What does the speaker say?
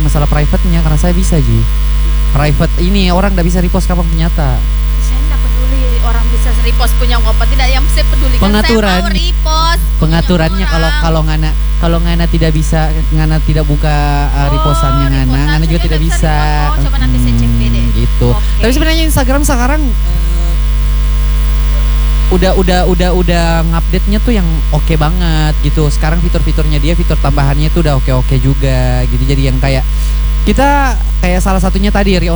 masalah private-nya, karena saya bisa Ji. Private ini orang tidak bisa repost kapan nyata. Saya tidak peduli orang bisa repost punya apa tidak, yang saya peduli Pengaturan, saya mau repost. pengaturannya kalau ngana tidak bisa, ngana tidak buka repostannya ngana juga tidak bisa. Coba nanti saya cek deh. Gitu. Okay. Tapi sebenarnya Instagram sekarang udah ngupdate-nya tuh yang oke banget gitu. Sekarang fitur-fiturnya dia, fitur tambahannya tuh udah oke juga gitu. Jadi yang kayak kita kayak salah satunya tadi